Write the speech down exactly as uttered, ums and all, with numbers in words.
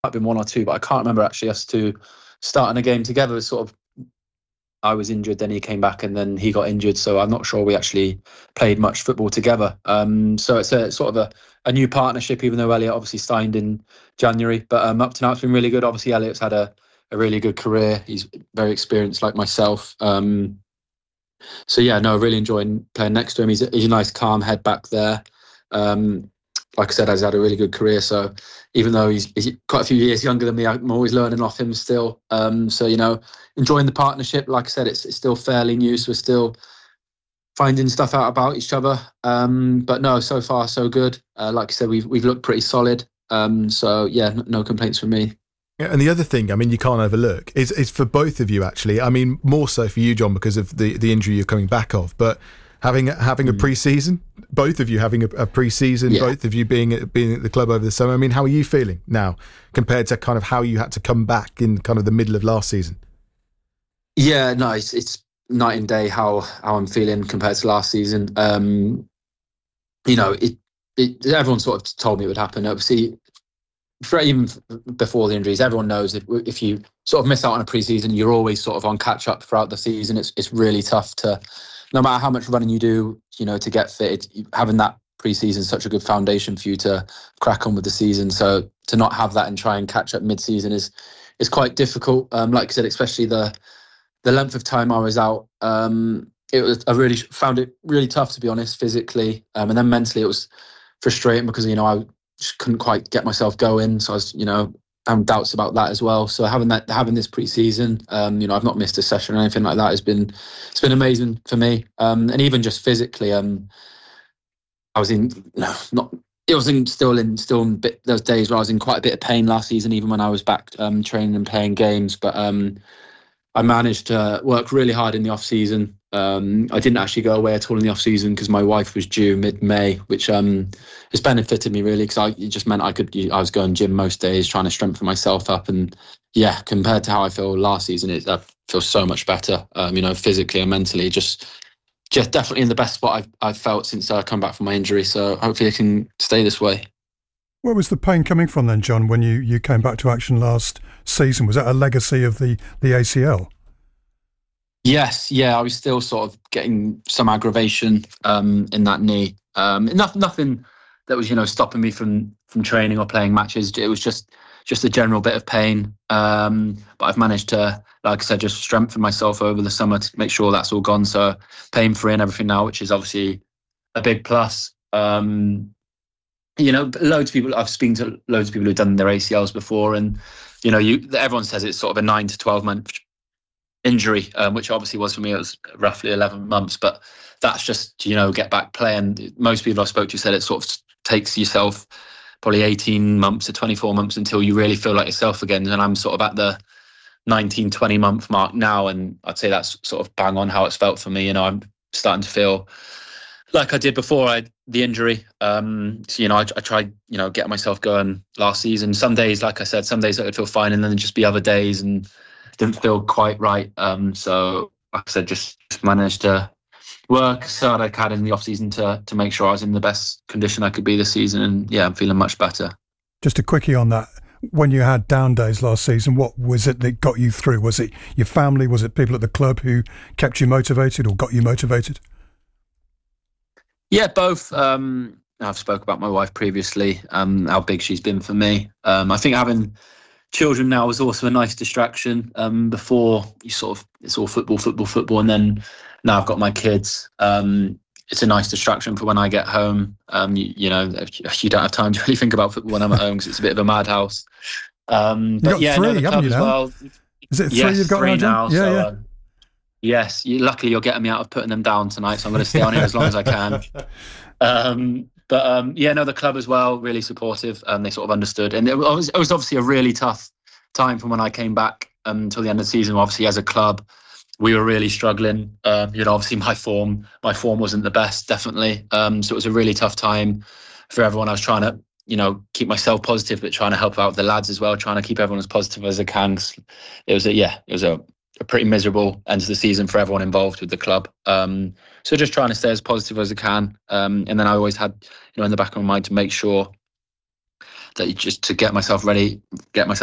have been one or two, but I can't remember actually us two starting a game together. It was sort of, I was injured, then he came back, and then he got injured. So I'm not sure we actually played much football together. Um, so it's a sort of a, a new partnership, even though Elliot obviously signed in January. But um, up to now, it's been really good. Obviously, Elliot's had a, a really good career. He's very experienced, like myself. Um, so yeah, no, really enjoying playing next to him. He's a, he's a nice, calm head back there. Um, like I said, he's had a really good career. So even though he's, he's quite a few years younger than me, I'm always learning off him still. Um, so, you know, enjoying the partnership. Like I said, it's, it's still fairly new, so we're still finding stuff out about each other. Um, but no, so far so good. Uh, like I said, we've we've looked pretty solid. Um, so yeah, no, no complaints from me. Yeah, and the other thing, I mean, you can't overlook is is for both of you actually. I mean, more so for you, John, because of the, the injury you're coming back of. But having having a pre-season, both of you having a, a pre-season, yeah. both of you being at, being at the club over the summer. I mean, how are you feeling now compared to kind of how you had to come back in kind of the middle of last season? Yeah, no, it's, it's night and day how how I'm feeling compared to last season. Um, you know, it, it everyone sort of told me it would happen. Obviously, for even before the injuries, everyone knows that if you sort of miss out on a pre-season, you're always sort of on catch up throughout the season. It's it's really tough to, no matter how much running you do, you know, to get fit. It, having that pre-season is such a good foundation for you to crack on with the season. So to not have that and try and catch up mid-season is is quite difficult. Um, like I said, especially the the length of time I was out. Um, it was I really found it really tough, to be honest, physically, um, and then mentally it was frustrating because you know I just couldn't quite get myself going. So I was, you know, having doubts about that as well. So having that, having this pre-season, um, you know, I've not missed a session or anything like that. Has been, it's been amazing for me. Um, and even just physically, um, I was in, no, not, it was in, still in, still in bit, those days where I was in quite a bit of pain last season, even when I was back um, training and playing games. But um, I managed to work really hard in the off season. Um, I didn't actually go away at all in the off season because my wife was due mid-May, which um, has benefited me really because it just meant I could. I was going gym most days, trying to strengthen myself up, and yeah, compared to how I feel last season, it I feel so much better. Um, you know, physically and mentally, just just definitely in the best spot I've I've felt since I come back from my injury. So hopefully, I can stay this way. Where was the pain coming from then, John? When you, you came back to action last season, was that a legacy of the the A C L? Yes, yeah, I was still sort of getting some aggravation um, in that knee. Um, nothing, nothing that was, you know, stopping me from from training or playing matches. It was just just a general bit of pain. Um, but I've managed to, like I said, just strengthen myself over the summer to make sure that's all gone. So pain free and everything now, which is obviously a big plus. Um, you know, loads of people. I've spoken to loads of people who've done their A C Ls before, and you know, you everyone says it's sort of a nine to twelve month injury, um, which obviously was for me. It was roughly eleven months, but that's just, you know, get back playing. Most people I spoke to said it sort of takes yourself probably eighteen months to twenty-four months until you really feel like yourself again. And I'm sort of at the nineteen, twenty month mark now, and I'd say that's sort of bang on how it's felt for me. You know, I'm starting to feel like I did before I had the injury. Um, so, you know, I, I tried, you know, getting myself going last season. Some days, like I said, some days I could feel fine, and then just be other days and didn't feel quite right. Um, so, like I said, just managed to work so hard I could in the off season to to make sure I was in the best condition I could be this season. And yeah, I'm feeling much better. Just a quickie on that. When you had down days last season, what was it that got you through? Was it your family? Was it people at the club who kept you motivated or got you motivated? Yeah, both. Um, I've spoke about my wife previously, um, how big she's been for me. Um, I think having children now was also a nice distraction. Um, before you sort of, it's all football, football, football. And then now I've got my kids. Um, it's a nice distraction for when I get home. Um, you, you know, you don't have time to really think about football when I'm at home because it's a bit of a madhouse. Um, but got yeah, three, no, the club as well. Is it three yes, you've got three now? Yeah, so, yeah. Um, yes, you, luckily you're getting me out of putting them down tonight, so I'm going to stay on here as long as I can. Um, but um, yeah, no, the club as well, really supportive. Um, they sort of understood, and it was, it was obviously a really tough time from when I came back um, until the end of the season. Obviously, as a club, we were really struggling. Um, you know, obviously my form, my form wasn't the best, definitely. Um, so it was a really tough time for everyone. I was trying to, you know, keep myself positive, but trying to help out the lads as well, trying to keep everyone as positive as I can. It was a yeah, it was a, a pretty miserable end to the season for everyone involved with the club. Um, so just trying to stay as positive as I can. Um, and then I always had, you know, in the back of my mind to make sure that you just to get myself ready, get myself